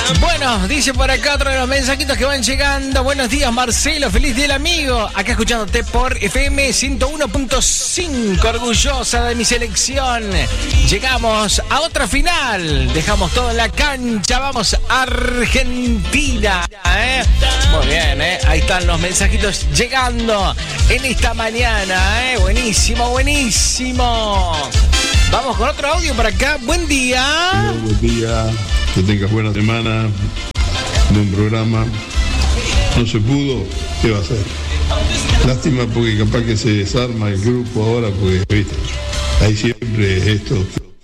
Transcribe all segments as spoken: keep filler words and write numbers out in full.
Bueno, dice por acá otro de los mensajitos que van llegando. Buenos días, Marcelo, feliz día del amigo. Acá escuchándote por F M ciento uno punto cinco, orgullosa de mi selección. Llegamos a otra final. Dejamos todo en la cancha. Vamos a Argentina. ¿eh? Muy bien, ¿eh? Ahí están los mensajitos llegando en esta mañana. ¿eh? Buenísimo, buenísimo. Vamos con otro audio por acá. Buen día. Hola, buen día. Que tengas buena semana. Buen programa. No se pudo. ¿Qué va a hacer? Lástima porque capaz que se desarma el grupo ahora porque, viste, hay siempre esto.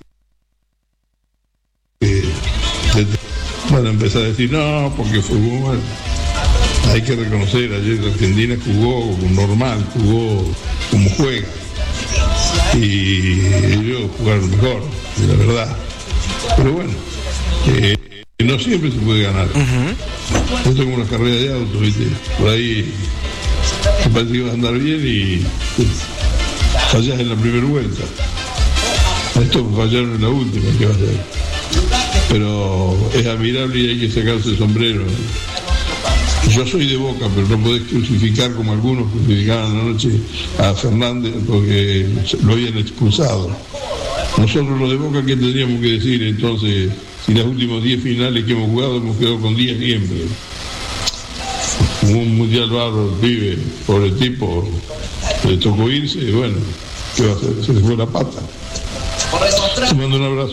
Eh, van a empezar a decir, no, porque jugó mal. Hay que reconocer, ayer Argentina jugó normal, jugó como juega. Y ellos jugaron mejor, la verdad. Pero bueno, eh, no siempre se puede ganar. Uh-huh. Esto es como una carrera de autos, ¿viste? Por ahí me parece que vas a andar bien y fallas en la primera vuelta. Estos fallaron en la última, ¿qué va a hacer? Pero es admirable y hay que sacarse el sombrero. Yo soy de Boca, pero no podés crucificar como algunos crucificaban anoche a Fernández porque lo habían expulsado. Nosotros los de Boca, ¿qué tendríamos que decir entonces? Si las últimas diez finales que hemos jugado hemos quedado con diez siempre. Un mundial bárbaro, pibe, por el tipo, le tocó irse y bueno, ¿qué va a hacer? Se le fue la pata. Te mando un abrazo.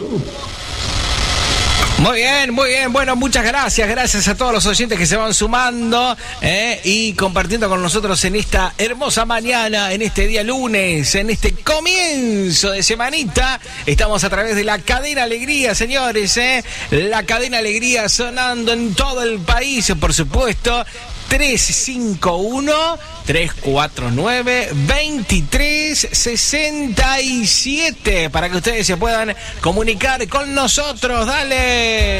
Muy bien, muy bien. Bueno, muchas gracias. Gracias a todos los oyentes que se van sumando eh, y compartiendo con nosotros en esta hermosa mañana, en este día lunes, en este comienzo de semanita. Estamos a través de la Cadena Alegría, señores. Eh, la Cadena Alegría sonando en todo el país, por supuesto. tres cinco uno, tres cuatro nueve, dos tres seis siete para que ustedes se puedan comunicar con nosotros. Dale.